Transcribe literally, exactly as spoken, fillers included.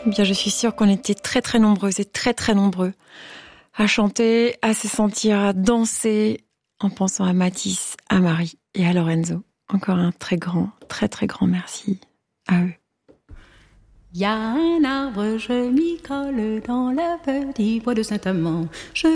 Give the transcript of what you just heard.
Eh bien, je suis sûre qu'on était très très nombreuses et très très nombreux à chanter, à se sentir, à danser en pensant à Mathis, à Marie et à Lorenzo. Encore un très grand, très très grand merci à eux. Il y a un arbre, je m'y colle dans le petit bois de Saint-Amand. Je